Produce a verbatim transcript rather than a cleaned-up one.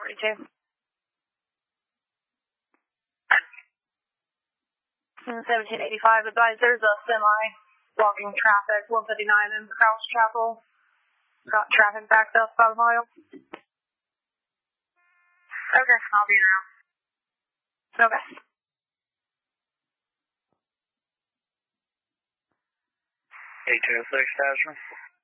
forty-two. seventeen eighty-five, advise there's a semi blocking traffic, one fifty-nine in Krause Chapel. Got traffic backed up about a mile. Okay, I'll be around. Okay. eight two oh six, Tasman.